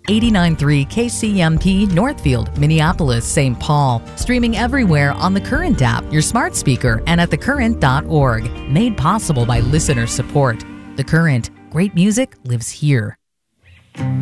89.3 KCMP Northfield, Minneapolis, St. Paul. Streaming everywhere on the Current app, your smart speaker, and at thecurrent.org. Made possible by listener support. The Current. Great music lives here.